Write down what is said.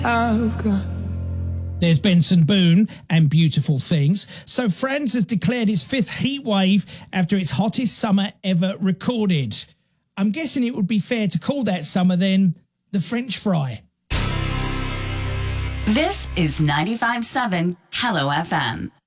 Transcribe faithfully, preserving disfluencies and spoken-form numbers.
I've got. There's Benson Boone and Beautiful Things. So France has declared its fifth heat wave after its hottest summer ever recorded. I'm guessing it would be fair to call that summer then the French fry. This is ninety-five point seven Hello F M.